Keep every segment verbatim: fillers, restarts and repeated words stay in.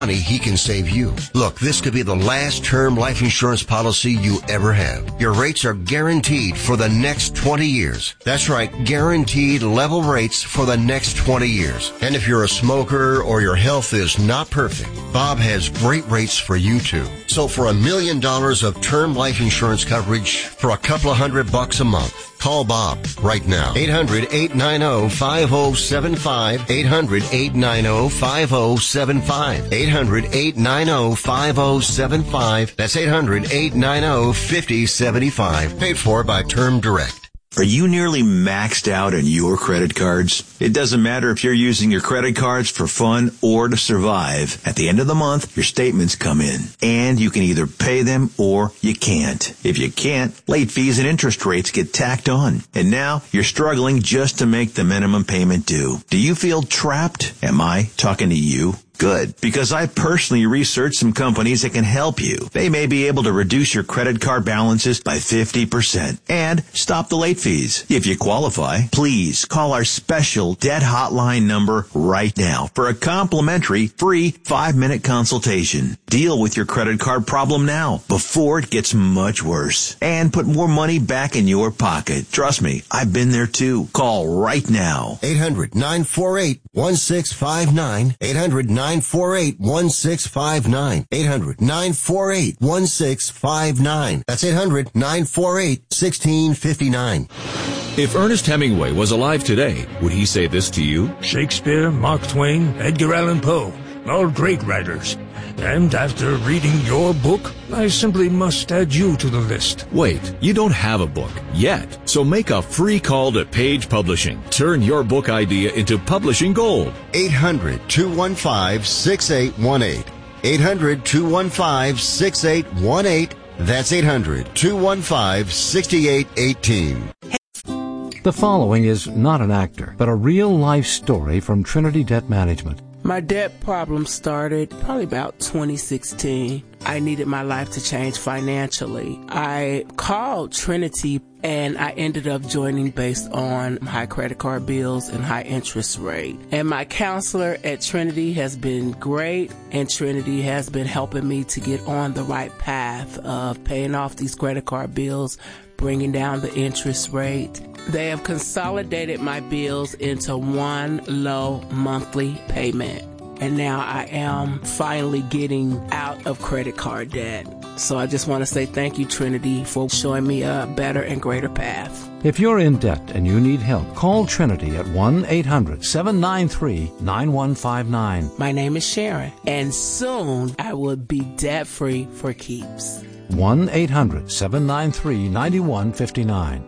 money he can save you. Look, this could be the last term life insurance policy you ever have. Your rates are guaranteed for the next twenty years. That's right, guaranteed level rates for the next twenty years. And if you're a smoker or your health is not perfect, Bob has great rates for you too. So for a million dollars of term life insurance coverage for a couple of hundred bucks a month, call Bob right now. eight hundred, eight nine zero, five zero seven five. eight hundred, eight nine zero, five zero seven five. eight hundred, eight nine zero, five zero seven five. That's eight hundred, eight nine zero, five zero seven five. Paid for by Term Direct. Are you nearly maxed out on your credit cards? It doesn't matter if you're using your credit cards for fun or to survive. At the end of the month, your statements come in, and you can either pay them or you can't. If you can't, late fees and interest rates get tacked on. And now you're struggling just to make the minimum payment due. Do you feel trapped? Am I talking to you? Good, because I personally researched some companies that can help you. They may be able to reduce your credit card balances by fifty percent and stop the late fees. If you qualify, please call our special debt hotline number right now for a complimentary free five-minute consultation. Deal with your credit card problem now before it gets much worse and put more money back in your pocket. Trust me, I've been there too. Call right now. eight hundred, nine four eight, one six five nine. eight hundred, nine four eight, one six five nine. eight hundred, nine four eight, one six five nine. That's eight hundred, nine four eight, one six five nine. If Ernest Hemingway was alive today, would he say this to you? Shakespeare, Mark Twain, Edgar Allan Poe, all great writers. And after reading your book, I simply must add you to the list. Wait, you don't have a book yet. So make a free call to Page Publishing. Turn your book idea into publishing gold. eight hundred, two one five, six eight one eight. eight hundred, two one five, six eight one eight. That's eight hundred, two one five, six eight one eight. The following is not an actor, but a real-life story from Trinity Debt Management. My debt problem started probably about twenty sixteen. I needed my life to change financially. I called Trinity and I ended up joining based on high credit card bills and high interest rate. And my counselor at Trinity has been great, and Trinity has been helping me to get on the right path of paying off these credit card bills, bringing down the interest rate. They have consolidated my bills into one low monthly payment. And now I am finally getting out of credit card debt. So I just want to say thank you, Trinity, for showing me a better and greater path. If you're in debt and you need help, call Trinity at one eight hundred, seven nine three, nine one five nine. My name is Sharon, and soon I will be debt-free for keeps. one eight hundred, seven nine three, nine one five nine.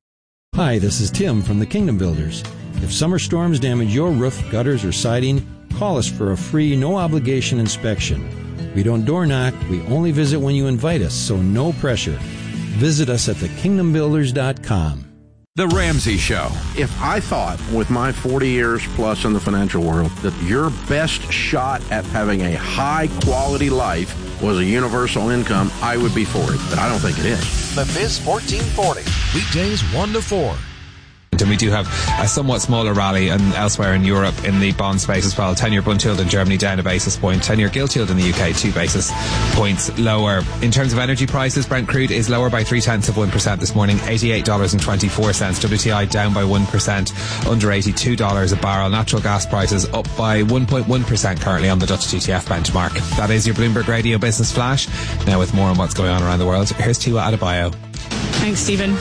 Hi, this is Tim from the Kingdom Builders. If summer storms damage your roof, gutters, or siding, call us for a free, no-obligation inspection. We don't door knock, we only visit when you invite us, so no pressure. Visit us at the kingdom builders dot com. The Ramsey Show. If I thought, with my forty years plus in the financial world, that your best shot at having a high-quality life was a universal income, I would be for it, but I don't think it is. The Biz fourteen forty. Weekdays one to four. And we do have a somewhat smaller rally and elsewhere in Europe in the bond space as well. ten-year Bund yield in Germany down a basis point. ten-year gilt yield in the U K two basis points lower. In terms of energy prices, Brent crude is lower by three tenths of one percent this morning, eighty-eight dollars and twenty-four cents. W T I down by one percent, under eighty-two dollars a barrel. Natural gas prices up by one point one percent currently on the Dutch T T F benchmark. That is your Bloomberg Radio Business Flash. Now with more on what's going on around the world, here's Tiwa Adebayo. Thanks, Stephen.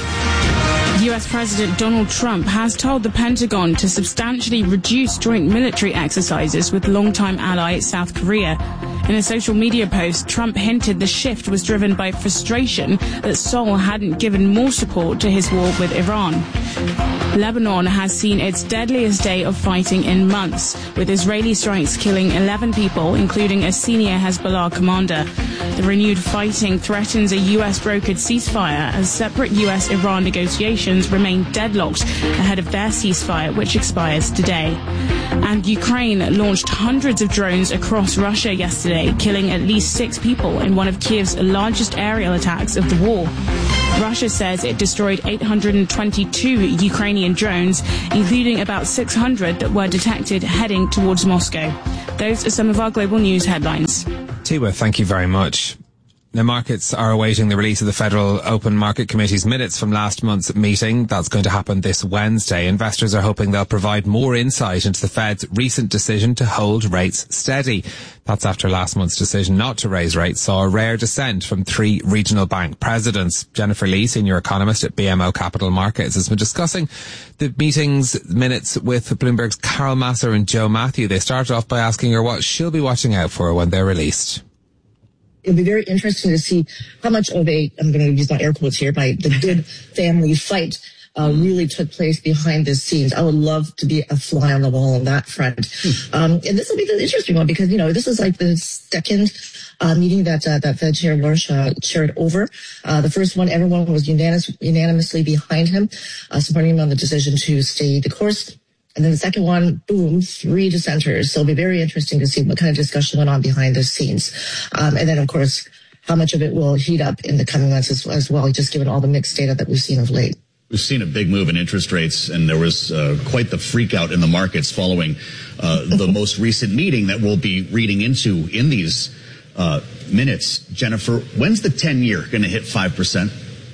U S President Donald Trump has told the Pentagon to substantially reduce joint military exercises with longtime ally South Korea. In a social media post, Trump hinted the shift was driven by frustration that Seoul hadn't given more support to his war with Iran. Lebanon has seen its deadliest day of fighting in months, with Israeli strikes killing eleven people, including a senior Hezbollah commander. The renewed fighting threatens a U S-brokered ceasefire as separate U S-Iran negotiations remain deadlocked ahead of their ceasefire, which expires today. And Ukraine launched hundreds of drones across Russia yesterday, killing at least six people in one of Kiev's largest aerial attacks of the war. Russia says it destroyed eight hundred twenty-two Ukrainian drones, including about six hundred that were detected heading towards Moscow. Those are some of our global news headlines. Tiwa, thank you very much. The markets are awaiting the release of the Federal Open Market Committee's minutes from last month's meeting. That's going to happen this Wednesday. Investors are hoping they'll provide more insight into the Fed's recent decision to hold rates steady. That's after last month's decision not to raise rates saw a rare dissent from three regional bank presidents. Jennifer Lee, senior economist at B M O Capital Markets, has been discussing the meeting's minutes with Bloomberg's Carol Masser and Joe Matthew. They started off by asking her what she'll be watching out for when they're released. It'll be very interesting to see how much of a, I'm going to use my air quotes here, by the good family fight uh, really took place behind the scenes. I would love to be a fly on the wall on that front. Um, and this will be the interesting one because, you know, this is like the second uh, meeting that uh, that Fed Chair Warsh uh, chaired over. Uh, the first one, everyone was unanimous, unanimously behind him, uh, supporting him on the decision to stay the course. And then the second one, boom, three dissenters. So it'll be very interesting to see what kind of discussion went on behind the scenes. Um, and then, of course, how much of it will heat up in the coming months as, as well, just given all the mixed data that we've seen of late. We've seen a big move in interest rates, and there was uh, quite the freak out in the markets following uh, the most recent meeting that we'll be reading into in these uh, minutes. Jennifer, when's the ten-year going to hit five percent?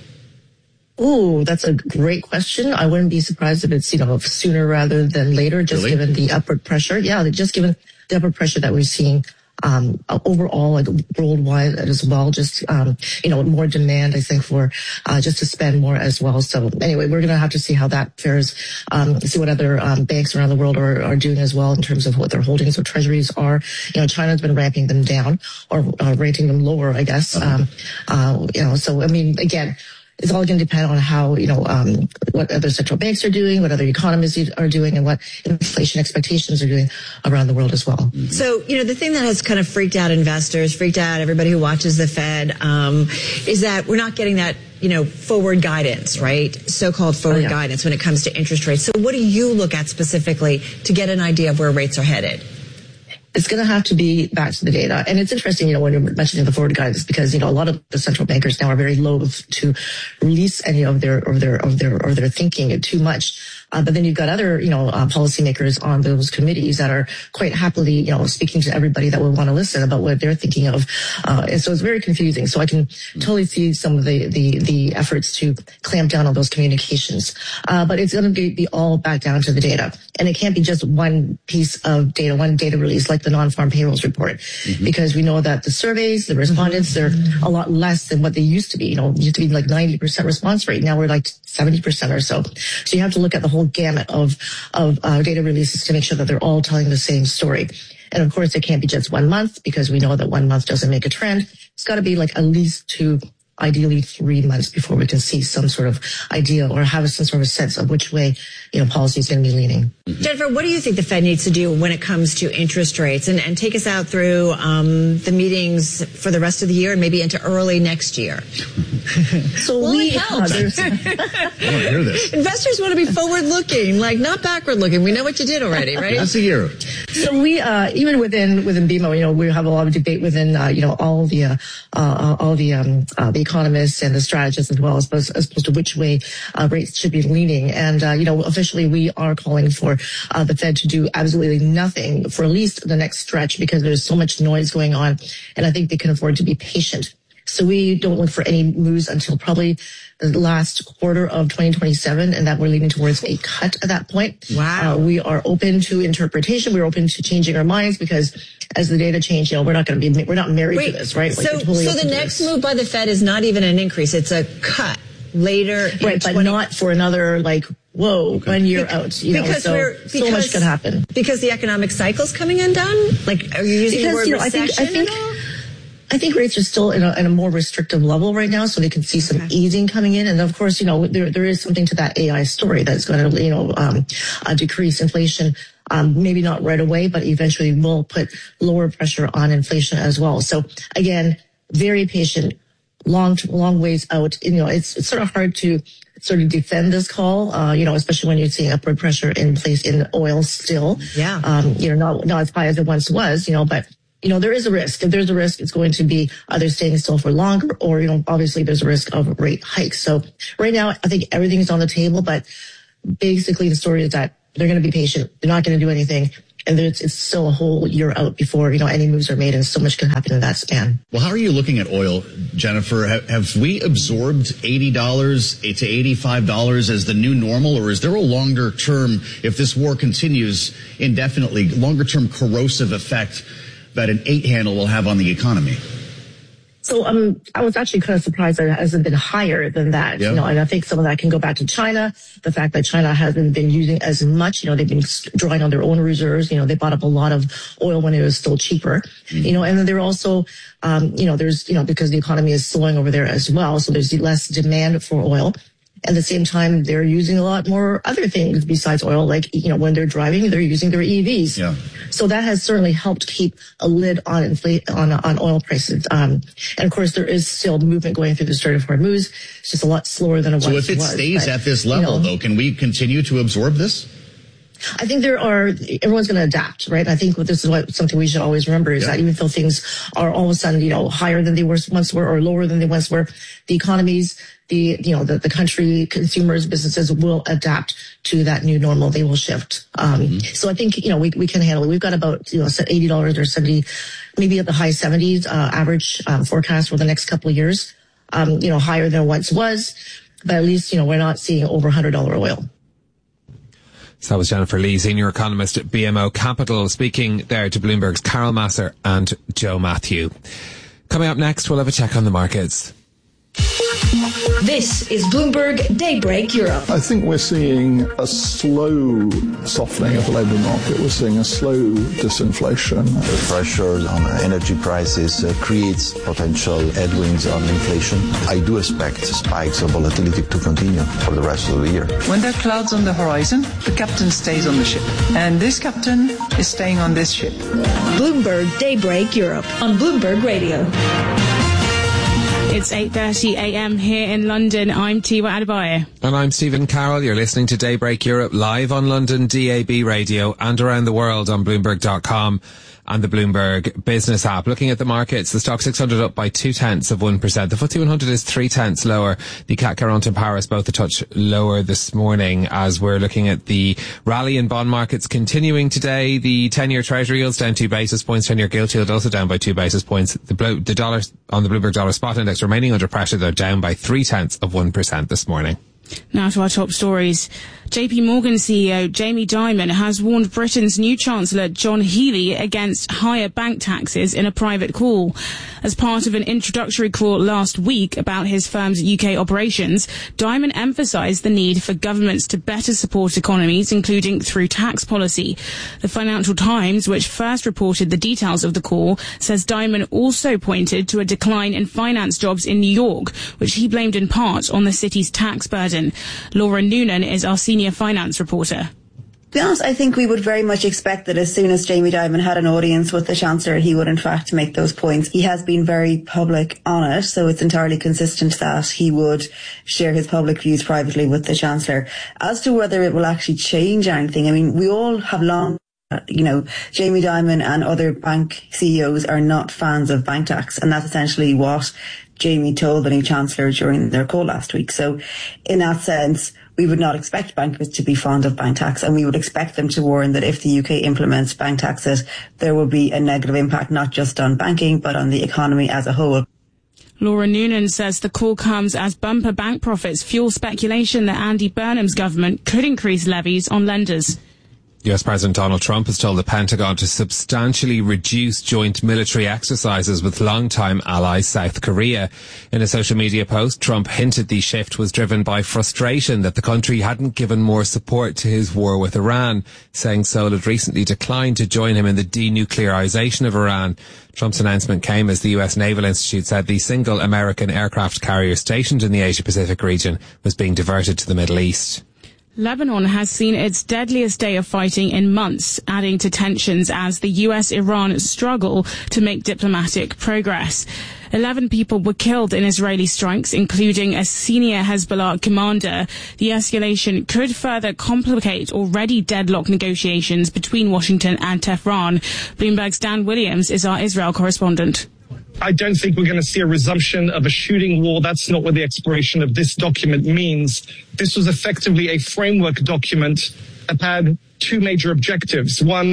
Ooh, that's a great question. I wouldn't be surprised if it's, you know, sooner rather than later, just Really? given the upward pressure. Yeah, just given the upward pressure that we're seeing um, overall, like worldwide as well. Just, um, you know, more demand, I think, for uh, just to spend more as well. So anyway, we're going to have to see how that fares, um, see what other um, banks around the world are, are doing as well in terms of what their holdings or treasuries are. You know, China's been ramping them down or uh, rating them lower, I guess. Um, uh, you know, so, I mean, again, it's all going to depend on how, you know, um, what other central banks are doing, what other economies are doing, and what inflation expectations are doing around the world as well. So, you know, the thing that has kind of freaked out investors, freaked out everybody who watches the Fed, um, is that we're not getting that, you know, forward guidance, right? So-called forward oh, yeah. guidance when it comes to interest rates. So what do you look at specifically to get an idea of where rates are headed? It's going to have to be back to the data. And it's interesting, you know, when you're mentioning the forward guidance, because, you know, a lot of the central bankers now are very loath to release any of their, of their, of their, or their thinking too much. Uh, but then you've got other, you know, uh, policymakers on those committees that are quite happily, you know, speaking to everybody that would want to listen about what they're thinking of. Uh, and so it's very confusing. So I can totally see some of the, the, the efforts to clamp down on those communications. Uh, but it's going to be, be all back down to the data. And it can't be just one piece of data, one data release like the non-farm payrolls report, mm-hmm. because we know that the surveys, the respondents, they're a lot less than what they used to be. You know, it used to be like ninety percent response rate. Now we're like seventy percent or so. So you have to look at the whole gamut of, of uh, data releases to make sure that they're all telling the same story. And of course, it can't be just one month because we know that one month doesn't make a trend. It's got to be like at least two, ideally three months before we can see some sort of idea or have some sort of sense of which way, you know, policy is going to be leaning. Mm-hmm. Jennifer, what do you think the Fed needs to do when it comes to interest rates? And, and take us out through um, the meetings for the rest of the year and maybe into early next year. So well, we it helps. I want to hear this. Investors want to be forward-looking, like not backward-looking. We know what you did already, right? That's a year. So we, uh, even within within B M O, you know, we have a lot of debate within, uh, you know, all the uh, uh, all the um, uh, the economists and the strategists as well, as opposed, as opposed to which way uh, rates should be leaning. And uh, you know, officially, we are calling for uh, the Fed to do absolutely nothing for at least the next stretch because there's so much noise going on, and I think they can afford to be patient. So we don't look for any moves until probably the last quarter of twenty twenty-seven, and that we're leaning towards a cut at that point. Wow. Uh, we are open to interpretation. We're open to changing our minds because as the data change, you know, we're not going to be, we're not married Wait, to this, right? Like, so, totally so the next this. move by the Fed is not even an increase. It's a cut later. Right, but twenty not for another, like, whoa, okay. one year Be- out. You because know, so, we're, because, so much could happen. Because the economic cycle's coming undone? Like, are you using because, the word you know, recession I think, I think, at all? I think rates are still in a, in a more restrictive level right now, so they can see some okay. easing coming in. And of course, you know, there there is something to that A I story that's going to, you know, um, uh, decrease inflation. Um, maybe not right away, but eventually will put lower pressure on inflation as well. So again, very patient, long long ways out. You know, it's it's sort of hard to sort of defend this call, uh, you know, especially when you're seeing upward pressure in place in oil still. Yeah. Um, you know, not not as high as it once was, you know, but. You know, there is a risk. If there's a risk, it's going to be either staying still for longer or, you know, obviously there's a risk of rate hikes. So right now, I think everything is on the table, but basically the story is that they're going to be patient. They're not going to do anything. and it's, it's still a whole year out before, you know, any moves are made, and so much can happen in that span. Well, how are you looking at oil, Jennifer? Have, have we absorbed eighty dollars to eighty-five dollars as the new normal, or is there a longer term, if this war continues indefinitely, longer term corrosive effect that an eight handle will have on the economy? So um, I was actually kind of surprised that it hasn't been higher than that. Yeah. You know, and I think some of that can go back to China. The fact that China hasn't been using as much, you know, they've been drawing on their own reserves. You know, they bought up a lot of oil when it was still cheaper. Mm-hmm. You know, and then they're also, um, you know, there's, you know, because the economy is slowing over there as well, so there's less demand for oil. At the same time, they're using a lot more other things besides oil, like, you know, when they're driving, they're using their E Vs. Yeah. So that has certainly helped keep a lid on inflate on on oil prices. Um, and of course, there is still movement going through the Strait of Hormuz. It's just a lot slower than it was. So if it was, stays but, at this level, you know, though, can we continue to absorb this? I think there are, everyone's going to adapt, right? I think this is what, something we should always remember is yeah. that even though things are all of a sudden, you know, higher than they were once were or lower than they once were, the economies, the, you know, the, the country, consumers, businesses will adapt to that new normal. They will shift. Um, mm-hmm. So I think, you know, we, we can handle it. We've got about, you know, eighty dollars or seventy, maybe at the high seventies, uh, average, um, forecast for the next couple of years. Um, you know, higher than it once was, but at least, you know, we're not seeing over one hundred dollars oil. So that was Jennifer Lee, senior economist at B M O Capital, speaking there to Bloomberg's Carol Masser and Joe Matthew. Coming up next, we'll have a check on the markets. This is Bloomberg Daybreak Europe. I think we're seeing a slow softening of the labour market. We're seeing a slow disinflation. The pressure on energy prices uh, creates potential headwinds on inflation. I do expect spikes of volatility to continue for the rest of the year. When there are clouds on the horizon, the captain stays on the ship. And this captain is staying on this ship. Bloomberg Daybreak Europe on Bloomberg Radio. It's eight thirty a.m. here in London. I'm Tiwa Adebayo. And I'm Stephen Carroll. You're listening to Daybreak Europe live on London D A B radio and around the world on Bloomberg dot com and the Bloomberg Business app. Looking at the markets, the Stock six hundred up by two-tenths of one percent. The F T S E one hundred is three-tenths lower. The C A C quarante and Paris both a touch lower this morning as we're looking at the rally in bond markets continuing today. The ten-year Treasury yield's down two basis points. ten-year gilt yield also down by two basis points. The, blo- the dollar on the Bloomberg Dollar Spot Index remaining under pressure, though, down by three-tenths of one percent this morning. Now to our top stories. J P Morgan C E O Jamie Dimon has warned Britain's new Chancellor John Healey against higher bank taxes in a private call. As part of an introductory call last week about his firm's U K operations, Dimon emphasised the need for governments to better support economies, including through tax policy. The Financial Times, which first reported the details of the call, says Dimon also pointed to a decline in finance jobs in New York, which he blamed in part on the city's tax burden. Laura Noonan is our senior finance reporter. To be honest, I think we would very much expect that as soon as Jamie Dimon had an audience with the Chancellor, he would in fact make those points. He has been very public on it, so it's entirely consistent that he would share his public views privately with the Chancellor. As to whether it will actually change anything, I mean, we all have long, you know, Jamie Dimon and other bank C E Os are not fans of bank tax, and that's essentially what Jamie told the new Chancellor during their call last week. So in that sense, we would not expect bankers to be fond of bank tax, and we would expect them to warn that if the U K implements bank taxes, there will be a negative impact not just on banking, but on the economy as a whole. Laura Noonan says the call comes as bumper bank profits fuel speculation that Andy Burnham's government could increase levies on lenders. U S President Donald Trump has told the Pentagon to substantially reduce joint military exercises with longtime ally South Korea. In a social media post, Trump hinted the shift was driven by frustration that the country hadn't given more support to his war with Iran, saying Seoul had recently declined to join him in the denuclearization of Iran. Trump's announcement came as the U S Naval Institute said the single American aircraft carrier stationed in the Asia-Pacific region was being diverted to the Middle East. Lebanon has seen its deadliest day of fighting in months, adding to tensions as the U S-Iran struggle to make diplomatic progress. Eleven people were killed in Israeli strikes, including a senior Hezbollah commander. The escalation could further complicate already deadlocked negotiations between Washington and Tehran. Bloomberg's Dan Williams is our Israel correspondent. I don't think we're going to see a resumption of a shooting war. That's not what the expiration of this document means. This was effectively a framework document that had two major objectives. One,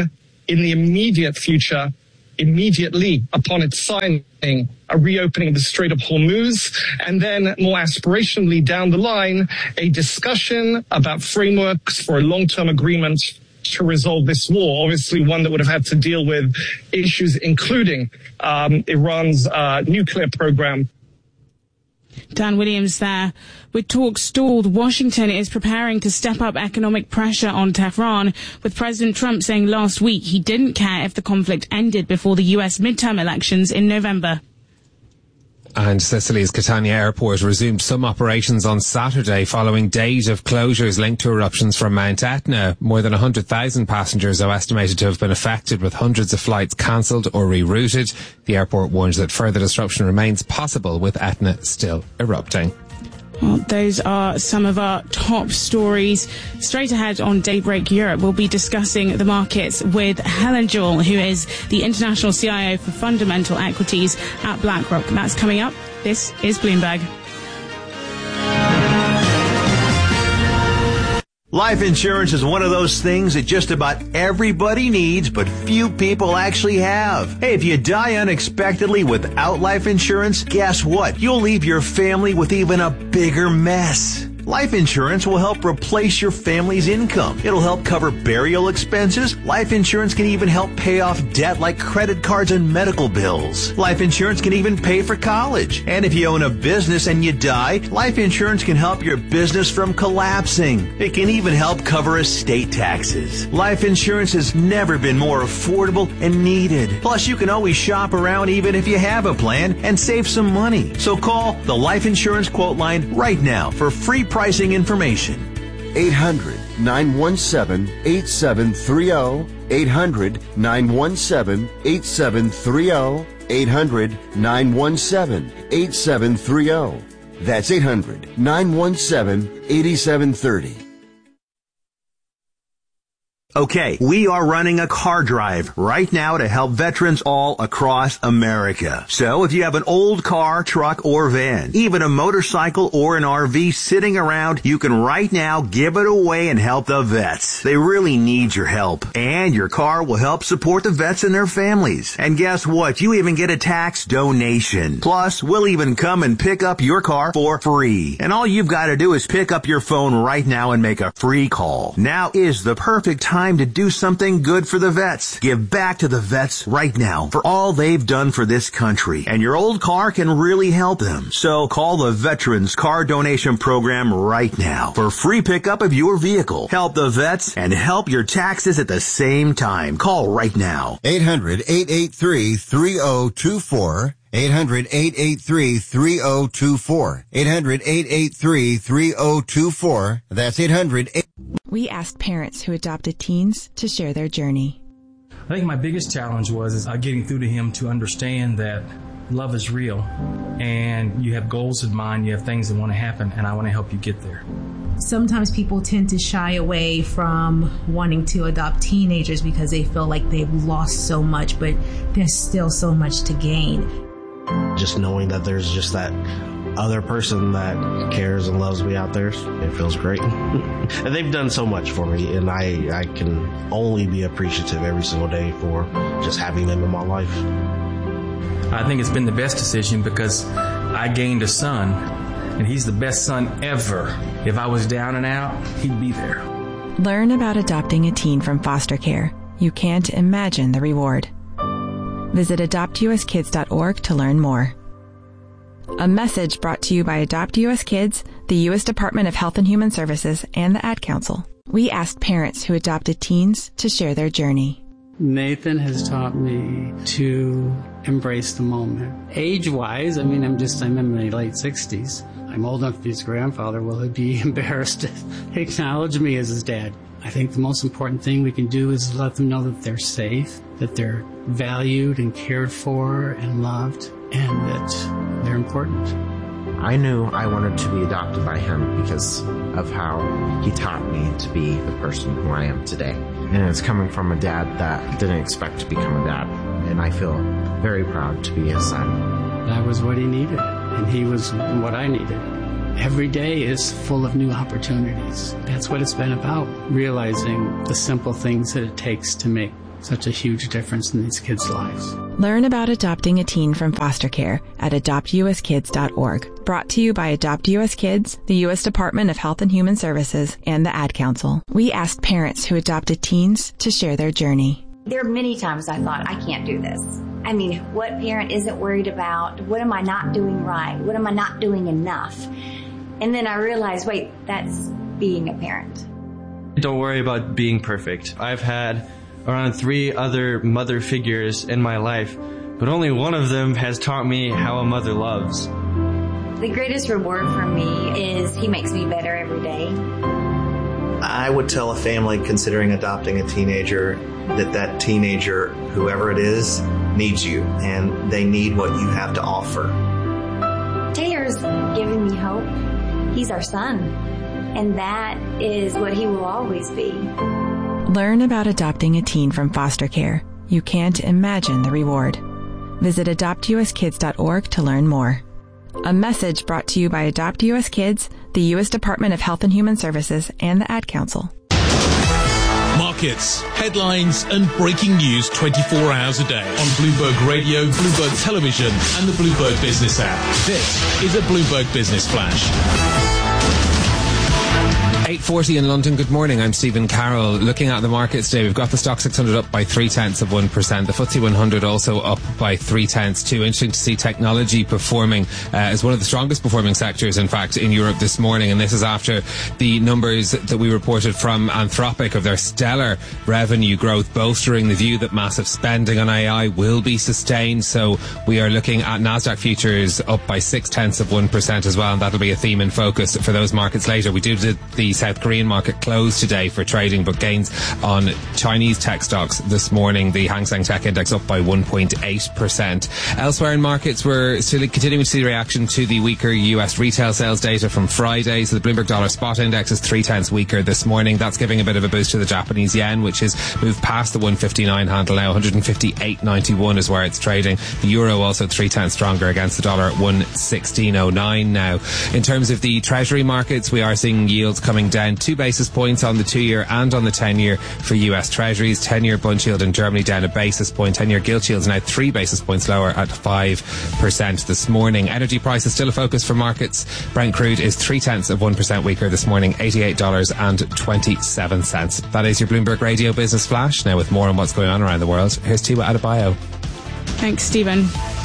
in the immediate future, immediately upon its signing, a reopening of the Strait of Hormuz, and then more aspirationally down the line, a discussion about frameworks for a long-term agreement to resolve this war, obviously one that would have had to deal with issues including um, Iran's uh, nuclear program. Dan Williams there. With talks stalled, Washington is preparing to step up economic pressure on Tehran, with President Trump saying last week he didn't care if the conflict ended before the U S midterm elections in November. And Sicily's Catania airport resumed some operations on Saturday following days of closures linked to eruptions from Mount Etna. More than one hundred thousand passengers are estimated to have been affected, with hundreds of flights cancelled or rerouted. The airport warns that further disruption remains possible with Etna still erupting. Well, those are some of our top stories. Straight ahead on Daybreak Europe, we'll be discussing the markets with Helen Jewell, who is the International C I O for Fundamental Equities at BlackRock. That's coming up. This is Bloomberg. Life insurance is one of those things that just about everybody needs, but few people actually have. Hey, if you die unexpectedly without life insurance, guess what? You'll leave your family with even a bigger mess. Life insurance will help replace your family's income. It'll help cover burial expenses. Life insurance can even help pay off debt like credit cards and medical bills. Life insurance can even pay for college. And if you own a business and you die, life insurance can help your business from collapsing. It can even help cover estate taxes. Life insurance has never been more affordable and needed. Plus, you can always shop around even if you have a plan and save some money. So call the Life Insurance Quote Line right now for free pricing information. eight hundred, nine one seven, eight seven three zero. eight hundred, nine one seven, eight seven three zero. eight hundred, nine one seven, eight seven three zero. That's eight hundred, nine one seven, eight seven three zero. Okay, we are running a car drive right now to help veterans all across America. So if you have an old car, truck, or van, even a motorcycle or an R V sitting around, you can right now give it away and help the vets. They really need your help. And your car will help support the vets and their families. And guess what? You even get a tax donation. Plus, we'll even come and pick up your car for free. And all you've got to do is pick up your phone right now and make a free call. Now is the perfect time to do something good for the vets. Give back to the vets right now for all they've done for this country. And your old car can really help them. So call the Veterans Car Donation Program right now for free pickup of your vehicle. Help the vets and help your taxes at the same time. Call right now. eight hundred, eight eight three, three zero two four. eight hundred, eight eight three, three zero two four. eight hundred, eight eight three, three zero two four. That's eight hundred. We asked parents who adopted teens to share their journey. I think my biggest challenge was is, uh, getting through to him to understand that love is real and you have goals in mind, you have things that want to happen, and I want to help you get there. Sometimes people tend to shy away from wanting to adopt teenagers because they feel like they've lost so much, but there's still so much to gain. Just knowing that there's just that other person that cares and loves me out there, it feels great. And they've done so much for me, and I, I can only be appreciative every single day for just having them in my life. I think it's been the best decision because I gained a son, and he's the best son ever. If I was down and out, he'd be there. Learn about adopting a teen from foster care. You can't imagine the reward. Visit adopt u s kids dot org to learn more. A message brought to you by Adopt U S Kids, the U S Department of Health and Human Services, and the Ad Council. We asked parents who adopted teens to share their journey. Nathan has taught me to embrace the moment. Age-wise, I mean, I'm just, I'm in my late sixties. I'm old enough to be his grandfather. Will he be embarrassed to acknowledge me as his dad? I think the most important thing we can do is let them know that they're safe, that they're valued and cared for and loved, and that they're important. I knew I wanted to be adopted by him because of how he taught me to be the person who I am today. And it's coming from a dad that didn't expect to become a dad. And I feel very proud to be his son. That was what he needed, and he was what I needed. Every day is full of new opportunities. That's what it's been about, realizing the simple things that it takes to make such a huge difference in these kids' lives. Learn about adopting a teen from foster care at adopt u s kids dot org. Brought to you by Adopt U S Kids, the U S Department of Health and Human Services, and the Ad Council. We asked parents who adopted teens to share their journey. There are many times I thought, I can't do this. I mean, what parent isn't worried about? What am I not doing right? What am I not doing enough? And then I realized, wait, that's being a parent. Don't worry about being perfect. I've had around three other mother figures in my life, but only one of them has taught me how a mother loves. The greatest reward for me is he makes me better every day. I would tell a family considering adopting a teenager that that teenager, whoever it is, needs you, and they need what you have to offer. Taylor's giving me hope. He's our son, and that is what he will always be. Learn about adopting a teen from foster care. You can't imagine the reward. Visit adopt u s kids dot org to learn more. A message brought to you by Adopt U S Kids, the U S Department of Health and Human Services, and the Ad Council. Markets, headlines, and breaking news twenty-four hours a day on Bloomberg Radio, Bloomberg Television, and the Bloomberg Business app. This is a Bloomberg Business Flash. eight forty in London. Good morning. I'm Stephen Carroll. Looking at the markets today, we've got the Stock six hundred up by three tenths of one percent. The F T S E one hundred also up by three tenths too. Interesting to see technology performing uh, as one of the strongest performing sectors, in fact, in Europe this morning. And this is after the numbers that we reported from Anthropic of their stellar revenue growth, bolstering the view that massive spending on A I will be sustained. So we are looking at Nasdaq futures up by six tenths of one percent as well. And that'll be a theme in focus for those markets later. We do the, the South Korean market closed today for trading, but gains on Chinese tech stocks this morning. The Hang Seng Tech Index up by one point eight percent. Elsewhere in markets, we're still continuing to see the reaction to the weaker U S retail sales data from Friday. So the Bloomberg Dollar Spot Index is three tenths weaker this morning. That's giving a bit of a boost to the Japanese yen, which has moved past the one fifty-nine handle now. one fifty-eight ninety-one is where it's trading. The euro also three tenths stronger against the dollar at one sixteen oh nine now. In terms of the treasury markets, we are seeing yields coming down two basis points on the two-year and on the ten-year for U S Treasuries. ten-year bund yield in Germany down a basis point. ten-year gilt yield is now three basis points lower at five percent this morning. Energy prices still a focus for markets. Brent crude is three-tenths of one percent weaker this morning, eighty-eight dollars and twenty-seven cents. That is your Bloomberg Radio Business Flash. Now with more on what's going on around the world, here's Tiwa Adebayo. Thanks, Stephen.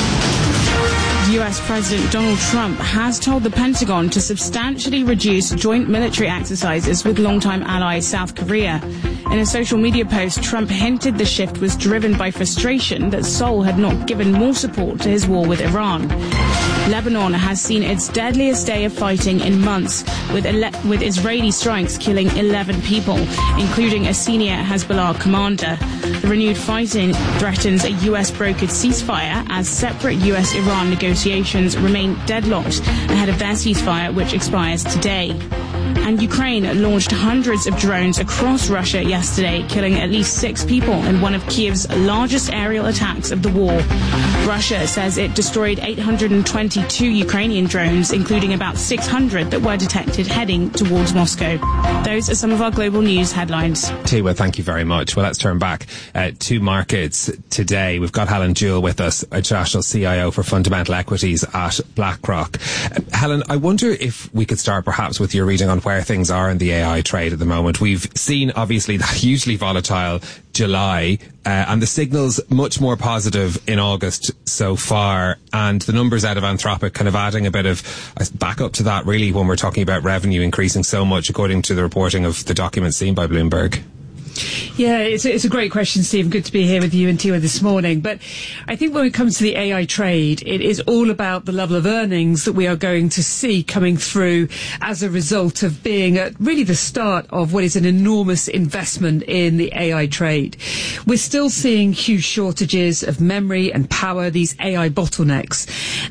U S President Donald Trump has told the Pentagon to substantially reduce joint military exercises with longtime ally South Korea. In a social media post, Trump hinted the shift was driven by frustration that Seoul had not given more support to his war with Iran. Lebanon has seen its deadliest day of fighting in months, with, ele- with Israeli strikes killing eleven people, including a senior Hezbollah commander. The renewed fighting threatens a U S-brokered ceasefire as separate U S-Iran negotiations remain deadlocked ahead of their ceasefire, which expires today. And Ukraine launched hundreds of drones across Russia yesterday, killing at least six people in one of Kiev's largest aerial attacks of the war. Russia says it destroyed eight hundred twenty-two Ukrainian drones, including about six hundred that were detected heading towards Moscow. Those are some of our global news headlines. Tiwa, thank you very much. Well, let's turn back uh, to markets today. We've got Helen Jewell with us, International C I O for Fundamental Equities at BlackRock. Uh, Helen, I wonder if we could start perhaps with your reading on where things are in the A I trade at the moment. We've seen, obviously, that hugely volatile July, uh, and the signals much more positive in August so far, and the numbers out of Anthropic kind of adding a bit of uh, back up to that, really, when we're talking about revenue increasing so much, according to the reporting of the documents seen by Bloomberg. Yeah, it's a, it's a great question, Steve. Good to be here with you and Tiwa this morning. But I think when it comes to the A I trade, it is all about the level of earnings that we are going to see coming through as a result of being at really the start of what is an enormous investment in the A I trade. We're still seeing huge shortages of memory and power, these A I bottlenecks.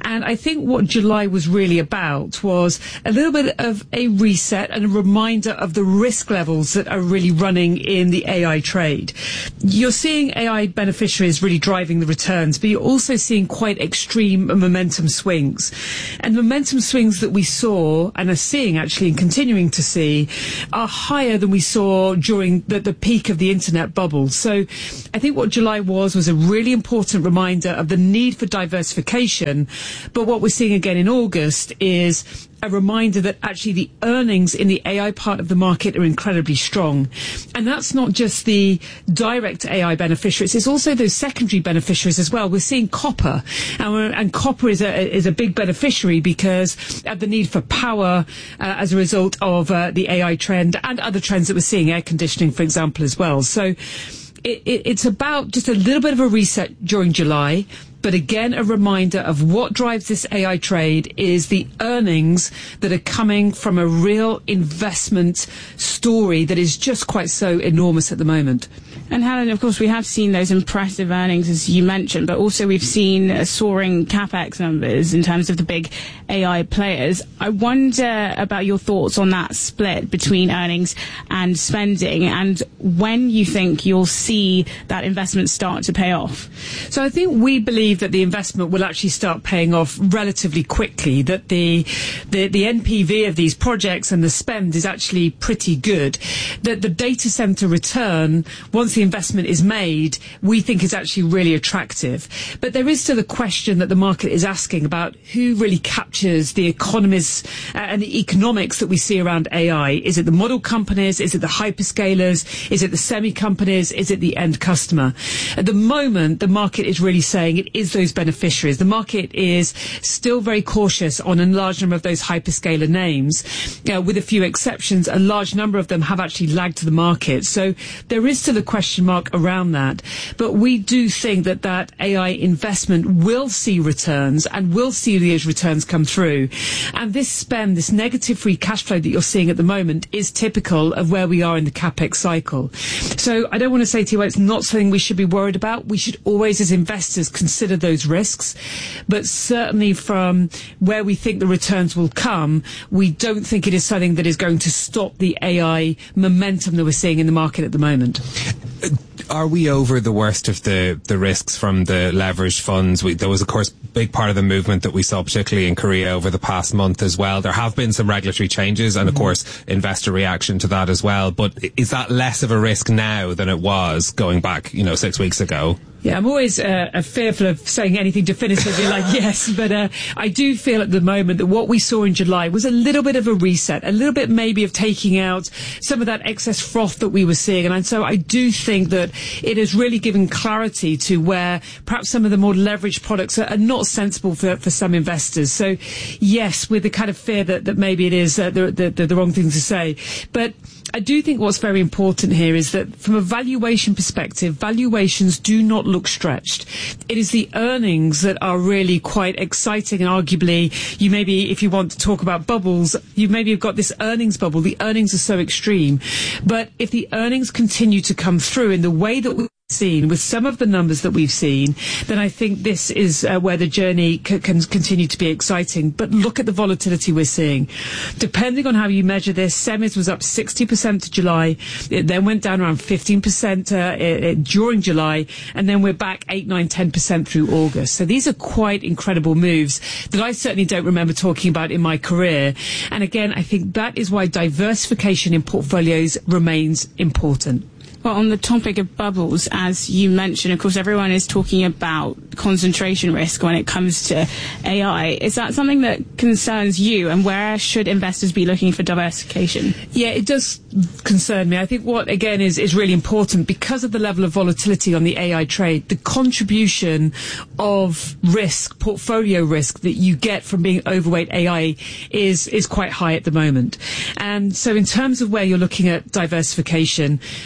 And I think what July was really about was a little bit of a reset and a reminder of the risk levels that are really running in the A I trade. You're seeing A I beneficiaries really driving the returns, but you're also seeing quite extreme momentum swings. And momentum swings that we saw and are seeing actually and continuing to see are higher than we saw during the, the peak of the internet bubble. So I think what July was was a really important reminder of the need for diversification. But what we're seeing again in August is a reminder that actually the earnings in the A I part of the market are incredibly strong. And that's not just the direct A I beneficiaries, it's also those secondary beneficiaries as well. We're seeing copper, and, we're, and copper is a, is a big beneficiary because of the need for power uh, as a result of uh, the A I trend and other trends that we're seeing, air conditioning, for example, as well. So it, it, it's about just a little bit of a reset during July. But again, a reminder of what drives this A I trade is the earnings that are coming from a real investment story that is just quite so enormous at the moment. And Helen, of course, we have seen those impressive earnings, as you mentioned, but also we've seen uh, soaring CapEx numbers in terms of the big A I players. I wonder about your thoughts on that split between earnings and spending, and when you think you'll see that investment start to pay off. So I think we believe that the investment will actually start paying off relatively quickly, that the, the, the N P V of these projects and the spend is actually pretty good, that the data center return, once the investment is made, we think is actually really attractive. But there is still a question that the market is asking about who really captures the economies uh, and the economics that we see around A I. Is it the model companies? Is it the hyperscalers? Is it the semi companies? Is it the end customer? At the moment, the market is really saying it is those beneficiaries. The market is still very cautious on a large number of those hyperscaler names. Uh, with a few exceptions, a large number of them have actually lagged to the market. So there is still a question mark around that. But we do think that that A I investment will see returns and will see those returns come through. And this spend, this negative free cash flow that you're seeing at the moment is typical of where we are in the CapEx cycle. So I don't want to say to you, well, it's not something we should be worried about. We should always, as investors, consider those risks. But certainly from where we think the returns will come, we don't think it is something that is going to stop the A I momentum that we're seeing in the market at the moment. Are we over the worst of the, the risks from the leveraged funds? We, there was, of course, a big part of the movement that we saw, particularly in Korea over the past month as well. There have been some regulatory changes and, of course, investor reaction to that as well. But is that less of a risk now than it was going back, you know, six weeks ago? Yeah, I'm always uh, fearful of saying anything definitively like yes, but uh, I do feel at the moment that what we saw in July was a little bit of a reset, a little bit maybe of taking out some of that excess froth that we were seeing. And so I do think that it has really given clarity to where perhaps some of the more leveraged products are, are not sensible for, for some investors. So yes, with the kind of fear that, that maybe it is uh, the, the, the wrong thing to say. But I do think what's very important here is that from a valuation perspective, valuations do not look stretched. It is the earnings that are really quite exciting, and arguably you maybe, if you want to talk about bubbles, you maybe have got this earnings bubble. The earnings are so extreme. But if the earnings continue to come through in the way that we seen with some of the numbers that we've seen, then I think this is uh, where the journey c- can continue to be exciting. But look at the volatility we're seeing. Depending on how you measure this, semis was up sixty percent to July. It then went down around fifteen percent uh, it, during July, and then we're back eight, nine, ten percent through August. So these are quite incredible moves that I certainly don't remember talking about in my career. And again, I think that is why diversification in portfolios remains important. Well, on the topic of bubbles, as you mentioned, of course, everyone is talking about concentration risk when it comes to A I. Is that something that concerns you, and where should investors be looking for diversification? Yeah, it does concern me. I think what, again, is, is really important, because of the level of volatility on the A I trade, the contribution of risk, portfolio risk, that you get from being overweight A I is, is quite high at the moment. And so in terms of where you're looking at diversification, I always think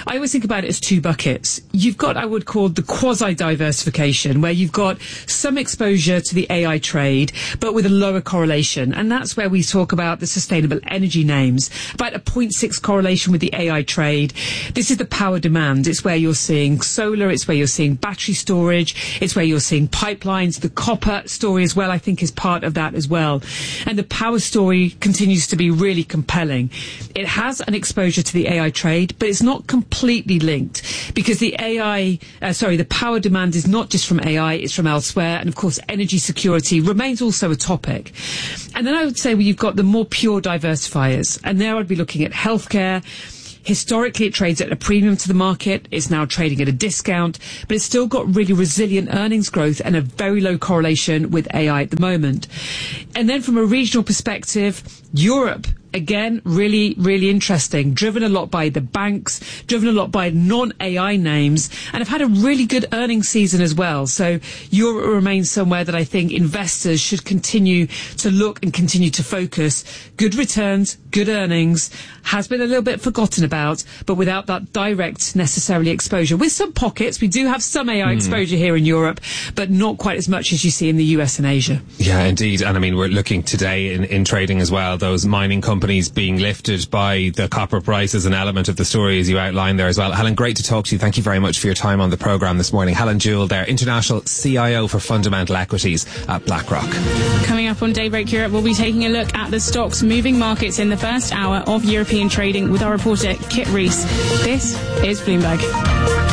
about it as two buckets. You've got, I would call, the quasi-diversification, where you've got some exposure to the A I trade, but with a lower correlation. And that's where we talk about the sustainable energy names, about a zero point six correlation with the A I trade. This is the power demand. It's where you're seeing solar, it's where you're seeing battery storage, it's where you're seeing pipelines. The copper story as well, I think, is part of that as well. And the power story continues to be really compelling. It has an exposure to the A I trade, but it's not completely linked, because the A I, uh, sorry, the power demand is not just from A I, it's from elsewhere. And of course, energy security remains also a topic. And then I would say well, you've got the more pure diversifiers. And there I'd be looking at healthcare. Historically, it trades at a premium to the market. It's now trading at a discount, but it's still got really resilient earnings growth and a very low correlation with A I at the moment. And then from a regional perspective, Europe, again, really, really interesting. Driven a lot by the banks, driven a lot by non-A I names, and have had a really good earnings season as well. So Europe remains somewhere that I think investors should continue to look and continue to focus. Good returns, good earnings, has been a little bit forgotten about, but without that direct necessarily exposure. With some pockets, we do have some A I mm. exposure here in Europe, but not quite as much as you see in the U S and Asia. Yeah, indeed. And I mean, we're looking today in, in trading as well, those mining companies companies being lifted by the copper price is an element of the story, as you outlined there as well. Helen, great to talk to you. Thank you very much for your time on the programme this morning. Helen Jewell there, International C I O for Fundamental Equities at BlackRock. Coming up on Daybreak Europe, we'll be taking a look at the stocks moving markets in the first hour of European trading with our reporter Kit Rees. This is Bloomberg.